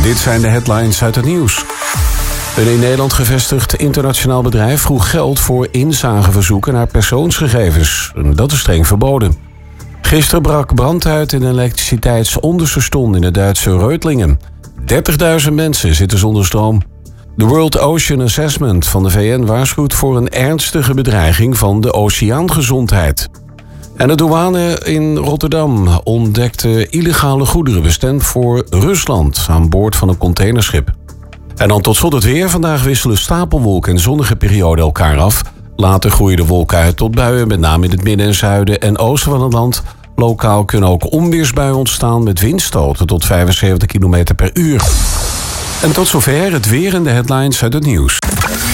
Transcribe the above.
Dit zijn de headlines uit het nieuws. Een in Nederland gevestigd internationaal bedrijf vroeg geld voor inzageverzoeken naar persoonsgegevens. Dat is streng verboden. Gisteren brak brand uit in een elektriciteitsonderstation in het Duitse Reutlingen. 30.000 mensen zitten zonder stroom. De World Ocean Assessment van de VN waarschuwt voor een ernstige bedreiging van de oceaangezondheid. En de douane in Rotterdam ontdekte illegale goederen bestemd voor Rusland aan boord van een containerschip. En dan tot slot het weer. Vandaag wisselen stapelwolken en zonnige perioden elkaar af. Later groeien de wolken uit tot buien, met name in het midden en zuiden en oosten van het land. Lokaal kunnen ook onweersbuien ontstaan met windstoten tot 75 km per uur. En tot zover het weer en de headlines uit het nieuws.